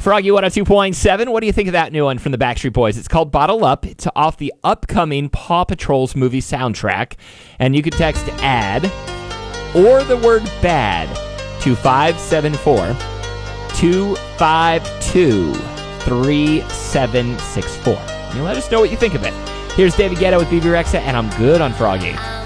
Froggy 102.7. What do you think of that new one from the Backstreet Boys? It's called Bottle Up. It's off the upcoming Paw Patrol's movie soundtrack. And you can text ADD or the word BAD to 574-252-3764. You let us know what you think of it. Here's David Guetta with BB Rexa, and I'm good on Froggy.